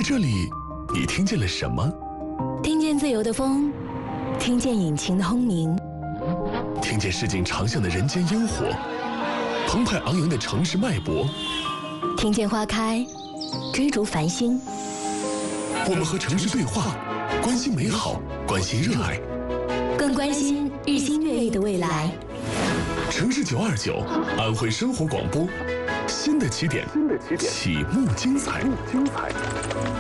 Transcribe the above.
在这里，你听见了什么？ 听见自由的风，听见引擎的轰鸣， 听见市井长巷的人间烟火，澎湃昂扬的城市脉搏， 听见花开，追逐繁星。 我们和城市对话，关心美好，关心热爱， 更关心日新月异的未来。 城市929，安徽生活广播，新的起点，启幕精彩。